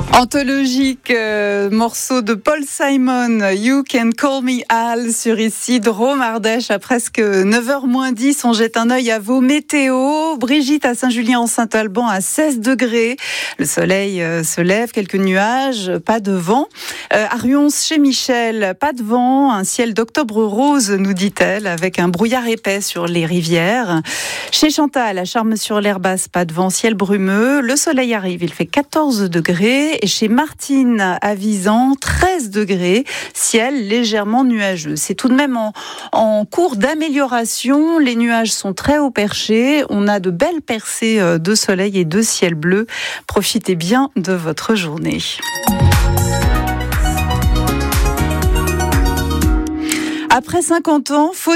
Anthologique morceau de Paul Simon, You Can Call Me Al, sur ici Drôme Ardèche. À presque 9h moins 10, on jette un œil à vos météos. Brigitte à Saint-Julien-en-Saint-Alban à 16 degrés. Le soleil se lève, quelques nuages, pas de vent. À Rions chez Michel, pas de vent, un ciel d'octobre rose, nous dit-elle, avec un brouillard épais sur les rivières. Chez Chantal, à Charmes-sur-l'Herbasse, pas de vent, ciel brumeux. Le soleil arrive, il fait 14 degrés. Et chez Martine à Visan, 13 degrés, ciel légèrement nuageux. C'est tout de même en cours d'amélioration. Les nuages sont très haut perchés. On a de belles percées de soleil et de ciel bleu. Profitez bien de votre journée. Après 50 ans, faut